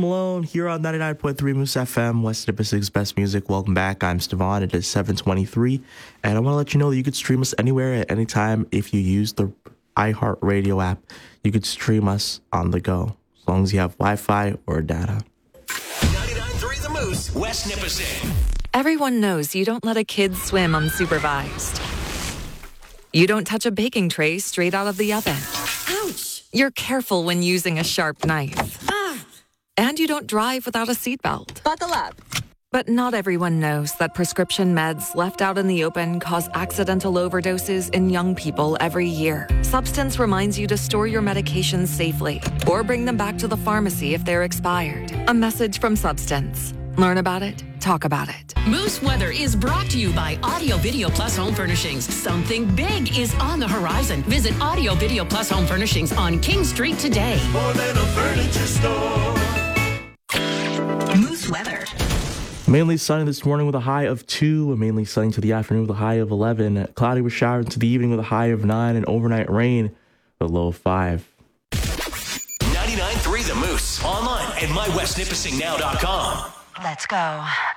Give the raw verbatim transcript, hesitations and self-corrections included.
Malone here on ninety-nine point three Moose F M, West Nipissing's best music. Welcome back. I'm Stevan. It is seven twenty-three, and I want to let you know that you could stream us anywhere at any time if you use the iHeartRadio app. You could stream us on the go as long as you have Wi-Fi or data. ninety-nine point three The Moose, West Nipissing. Everyone knows you don't let a kid swim unsupervised. You don't touch a baking tray straight out of the oven. Ouch! You're careful when using a sharp knife. Ah! And you don't drive without a seatbelt. Buckle up. But not everyone knows that prescription meds left out in the open cause accidental overdoses in young people every year. Substance reminds you to store your medications safely or bring them back to the pharmacy if they're expired. A message from Substance. Learn about it, talk about it. Moose Weather is brought to you by Audio Video Plus Home Furnishings. Something big is on the horizon. Visit Audio Video Plus Home Furnishings on King Street today. More than a furniture store. Moose Weather. Mainly sunny this morning with a high of two, mainly sunny to the afternoon with a high of eleven, cloudy with showers into the evening with a high of nine, and overnight rain with a low of five. ninety-nine point three The Moose, online at my west nipissing now dot com. Let's go.